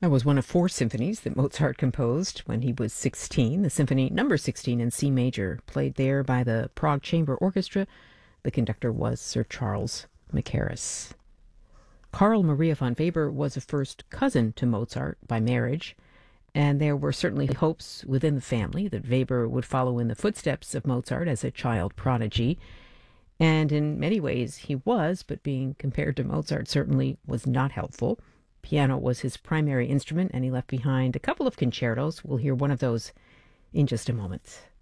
That was one of four symphonies that Mozart composed when he was 16. The Symphony Number 16 in C major, played there by the Prague Chamber Orchestra. The conductor was Sir Charles Mackerras. Carl Maria von Weber was a first cousin to Mozart by marriage, and there were certainly hopes within the family that Weber would follow in the footsteps of Mozart as a child prodigy. And in many ways he was, but being compared to Mozart certainly was not helpful. Piano was his primary instrument, and he left behind a couple of concertos. We'll hear one of those in just a moment.